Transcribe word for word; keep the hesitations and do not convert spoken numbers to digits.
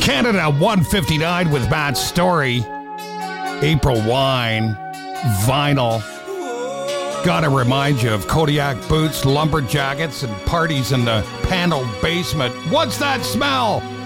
Canada one fifty-nine with Matt Story. April Wine. Vinyl. Gotta remind you of Kodiak boots, lumber jackets, and parties in the paneled basement. What's that smell?